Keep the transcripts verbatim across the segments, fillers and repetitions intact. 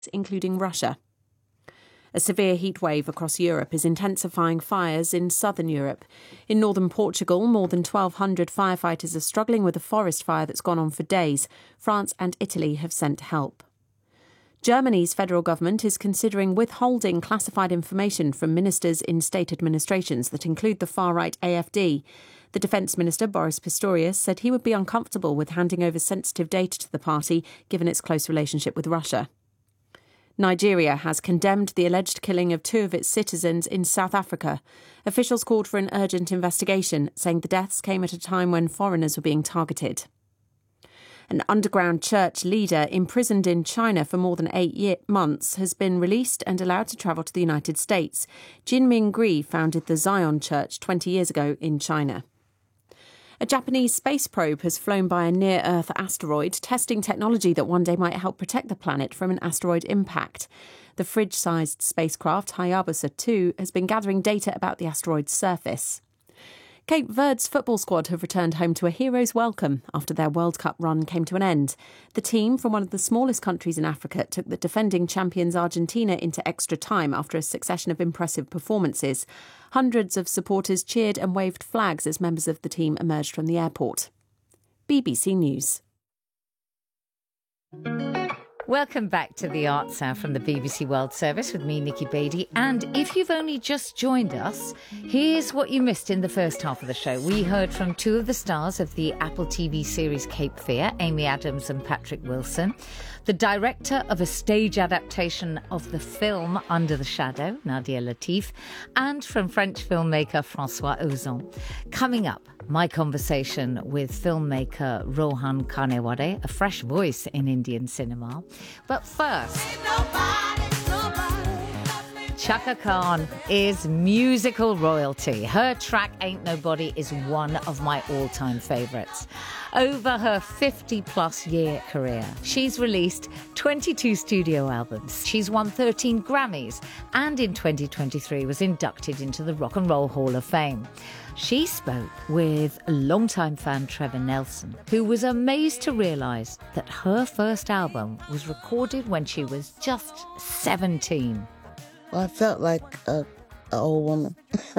including Russia. A severe heatwave across Europe is intensifying fires in southern Europe. In northern Portugal, more than twelve hundred firefighters are struggling with a forest fire that's gone on for days. France and Italy have sent help. Germany's federal government is considering withholding classified information from ministers in state administrations that include the far-right A F D. The Defence Minister, Boris Pistorius, said he would be uncomfortable with handing over sensitive data to the party, given its close relationship with Russia. Nigeria has condemned the alleged killing of two of its citizens in South Africa. Officials called for an urgent investigation, saying the deaths came at a time when foreigners were being targeted. An underground church leader imprisoned in China for more than eight year- months has been released and allowed to travel to the United States. Jin Mingri founded the Zion Church twenty years ago in China. A Japanese space probe has flown by a near-Earth asteroid, testing technology that one day might help protect the planet from an asteroid impact. The fridge-sized spacecraft Hayabusa two has been gathering data about the asteroid's surface. Cape Verde's football squad have returned home to a hero's welcome after their World Cup run came to an end. The team, from one of the smallest countries in Africa, took the defending champions Argentina into extra time after a succession of impressive performances. Hundreds of supporters cheered and waved flags as members of the team emerged from the airport. B B C News. Welcome back to The Arts Hour from the B B C World Service with me, Nikki Beattie. And if you've only just joined us, here's what you missed in the first half of the show. We heard from two of the stars of the Apple T V series Cape Fear, Amy Adams and Patrick Wilson, the director of a stage adaptation of the film Under the Shadow, Nadia Latif, and from French filmmaker François Ozon. Coming up, my conversation with filmmaker Rohan Kanewade, a fresh voice in Indian cinema. But first, Chaka Khan is musical royalty. Her track Ain't Nobody is one of my all-time favourites. Over her fifty-plus year career, she's released twenty-two studio albums. She's won thirteen Grammys and in twenty twenty-three was inducted into the Rock and Roll Hall of Fame. She spoke with longtime fan Trevor Nelson, who was amazed to realise that her first album was recorded when she was just seventeen. Well, I felt like a, a old woman.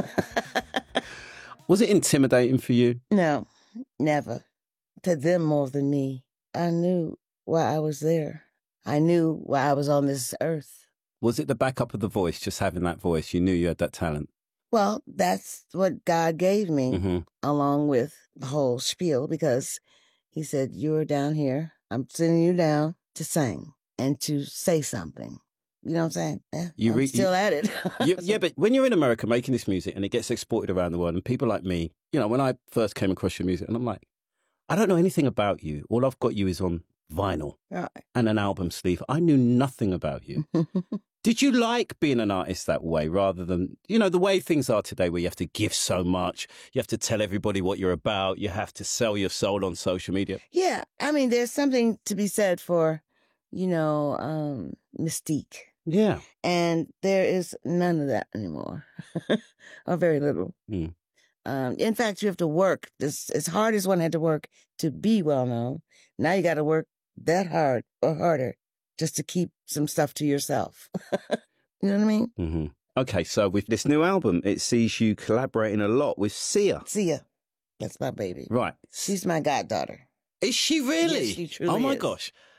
Was it intimidating for you? No, never. To them more than me. I knew why I was there. I knew why I was on this earth. Was it the backup of the voice, just having that voice? You knew you had that talent? Well, that's what God gave me, Mm-hmm. along with the whole spiel, because he said, you're down here. I'm sending you down to sing and to say something. You know what I'm saying? Yeah, You I'm re- still you- at it. You, yeah, but when you're in America making this music and it gets exported around the world, and people like me, you know, when I first came across your music, and I'm like, I don't know anything about you. All I've got you is on vinyl Right. and an album sleeve. I knew nothing about you. Did you like being an artist that way rather than, you know, the way things are today where you have to give so much, you have to tell everybody what you're about, you have to sell your soul on social media? Yeah, I mean, there's something to be said for, you know, um, mystique. Yeah. And there is none of that anymore, or very little. Mm. Um, in fact, you have to work. This, as hard as one had to work to be well known, now you got to work that hard or harder just to keep some stuff to yourself. You know what I mean? Mm-hmm. Okay, so with this new album, it sees you collaborating a lot with Sia. Sia, that's my baby. Right. She's my goddaughter. Is she really? Yes, she truly Oh, my is. gosh.